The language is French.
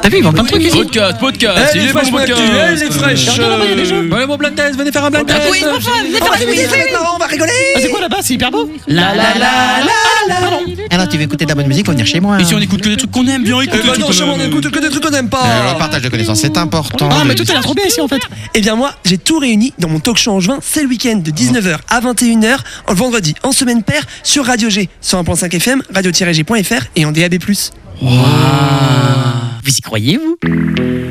T'as vu, ils vendent plein de trucs ici. Podcast, il est bon podcast. Elle est fraîche. Ouais, bon blind test, venez faire un blind test. Oui, mon fan, venez faire un blind test. On va rigoler. C'est quoi là-bas? C'est hyper beau. La la la la la. Alors, tu veux écouter de la bonne musique, faut venir chez moi. Et si on écoute que des trucs qu'on aime, bien écoute. Non, chez moi on écoute que des trucs qu'on n'aime Le pas. partage de connaissances, c'est important. Ah, mais tout a l'air trop bien ici en fait. Eh bien moi, j'ai tout réuni dans mon talk show angevin. C'est le week-end de 19h à 21h, le vendredi en semaine paire sur Radio G, 101.5 FM, radio-g.fr et en DAB+. Vous y croyez, vous?